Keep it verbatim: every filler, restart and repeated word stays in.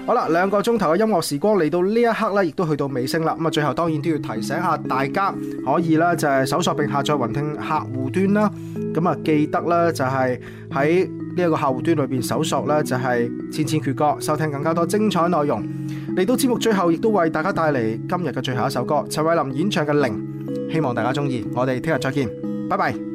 好啦，兩個鐘頭嘅音樂時光嚟到呢一刻咧，亦都去到尾聲啦。咁啊，最後當然都要提醒下大家，可以啦就係搜索並下載雲聽客戶端啦。咁啊，記得啦就係喺呢一個客戶端裏邊搜索啦，就係千千闕歌，收聽更加多精彩內容。嚟到節目最後，亦都為大家帶嚟今日嘅最後一首歌，陳慧琳演唱嘅《零》，希望大家中意。我哋聽日再見，拜拜。